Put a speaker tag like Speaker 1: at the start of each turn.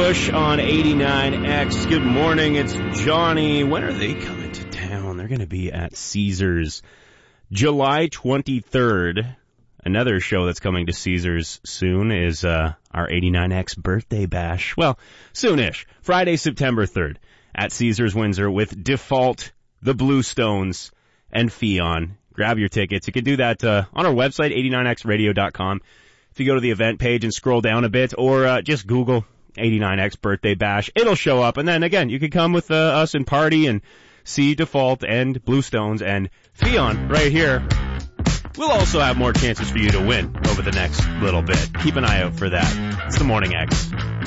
Speaker 1: Bush on 89X. Good morning, it's Johnny. It's Johnny. When are they coming to town? They're going to be at Caesars July 23rd. Another show that's coming to Caesars soon is our 89X birthday bash. Well, soonish. Friday, September 3rd at Caesars Windsor with Default, the Bluestones, and Fionn. Grab your tickets. You can do that on our website, 89xradio.com. If you go to the event page and scroll down a bit, or just Google 89X Birthday Bash, it'll show up. And then, again, you can come with us and party and see Default and Bluestones and Fionn right here. We'll also have more chances for you to win over the next little bit. Keep an eye out for that. It's the Morning X.